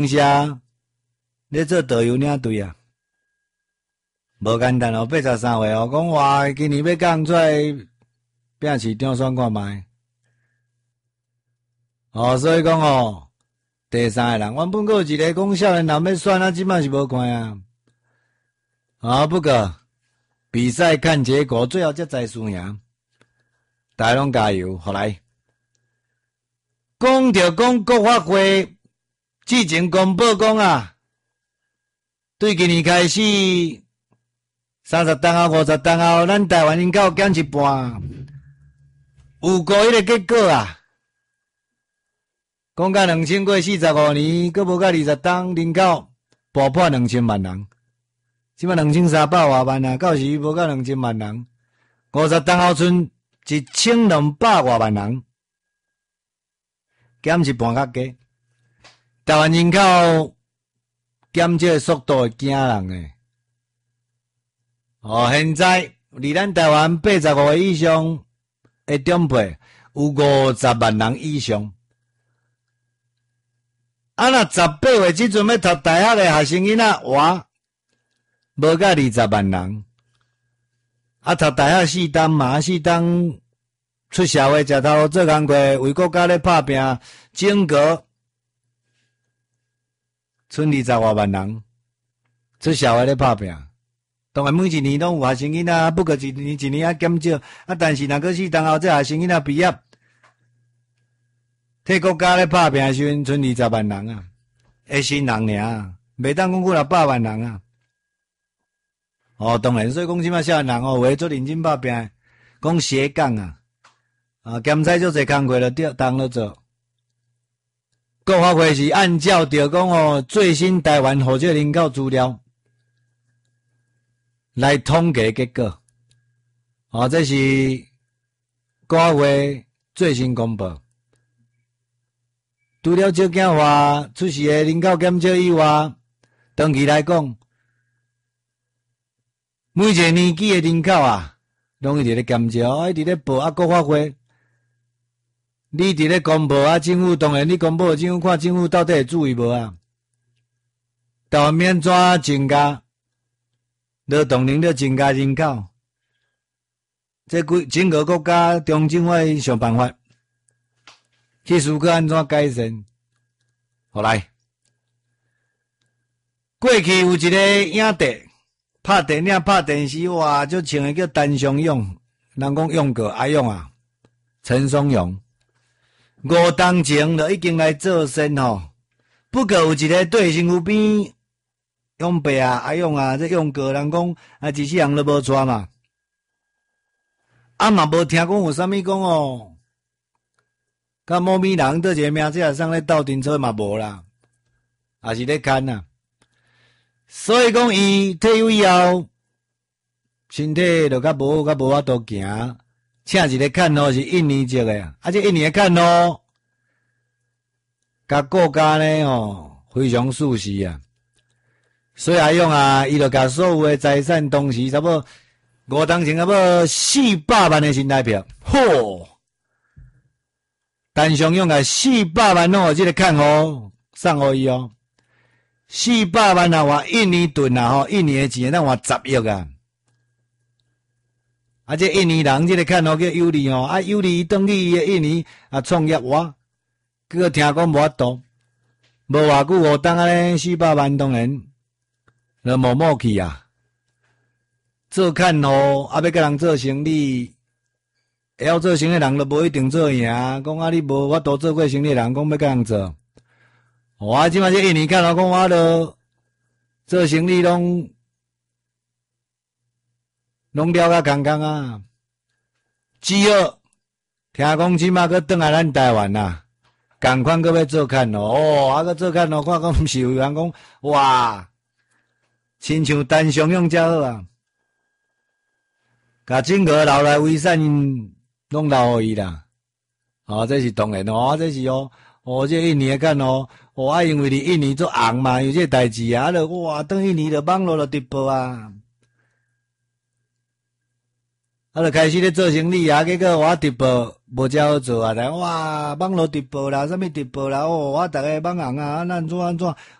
下咧做导游领队啊，无简单哦，83岁哦，讲哇，今年要降出来变市长选看卖。哦，所以讲哦，第三个人，原本有一个讲少年人要选啊，即摆是无看啊。啊，不过比赛看结果，最后才知输赢。大家拢加油，好来。讲着讲国发会之前公布讲啊，对今年开始30档后、50档后，咱台湾人口减一半，有过迄个结果啊。讲到2000过45年，佫无到20档人口爆破2000万人，即摆2300多万啊，到时无到2000万人，50档后剩1200多万人，减一半较低。台湾人口减少的速度会惊人诶。哦，现在离咱台湾85岁以上的长辈有50万人以上。啊，若18岁即阵要读大学的学生囡仔，哇，无到20万人。啊，读大学4档嘛，4档出社会食头路做工课，为国家咧拍拼，整个剩20多万人出社会咧拍拼。当然每一年拢有学生囡仔，不过一年啊减少。啊，但是若个4档后这学生囡仔毕业，替国家咧拍拼的时阵，剩20万人啊，的新人尔，袂当讲过100万人啊。哦，当然，所以讲即摆少年人哦，为做认真拍拼，讲斜杠啊，兼差做侪工课就当了做。国发会是按照着讲哦，最新台湾户籍人口资料来统计结果。哦，这是国发会最新公布。除了少子化出世的人口减少以外，长期来讲，每一个年纪的人口啊，拢一直咧减少，一直咧报啊，国发会，你伫咧公布啊，政府当然你公布，政府看政府到底会注意无啊？台湾免怎增加劳动能力增加人口？这整个国家中政府要想办法去思考安怎改善。好来，过去有一个影帝。拍电影、拍电视，哇，就穿的叫陈松勇，人讲勇哥阿勇啊，陈松勇，5当前就已经来做身吼。不过有一个对身躯边勇伯啊、阿勇啊，这勇哥人讲啊，一世人都无娶嘛，啊嘛无听讲有啥物讲哦，甲某咪人倒一个名字啊，上咧斗阵车嘛无啦，也是咧看啊。所以讲，伊退休以后，身体就较无法度行，请一个看咯是印尼籍的啊，这印尼的看咯，甲国家呢非常熟悉啊。所以阿勇啊，伊就甲所有的财产同时差不多5当前差不多400万的新台币，嚯！陈松勇甲400万拢互这个看哦，送互伊哦。400万啊，换印尼盾啊，吼，印尼的钱咱换10亿啊。啊，这印尼人这个看吼叫尤里哦，啊尤里登去伊的印尼啊创业哇，结果听讲无法度，无偌久5当安尼400万当然，就默默去啊。做看吼，啊要甲人做生意，会晓做生意人都无一定做赢，讲啊你无法度做过生意人，讲要甲人做。我即摆这印尼看到讲我都做生意拢了甲空空啊，只好听讲即摆佫转来咱台湾啊，共款佫要做看哦，啊佫做看哦，看讲毋是有人讲哇，亲像陈松勇遮好啊，甲整个留来遗产拢留互伊啦，哦，这是当然哦，这是哦，这印尼看哦。我因为你印尼做红嘛，有这代志啊，就哇，等印尼就网络就直播啊。 就开始咧做生意啊，结果我直播无遮好做啊，哇，网络直播啦，啥物直播啦，我逐个网红啊，安怎。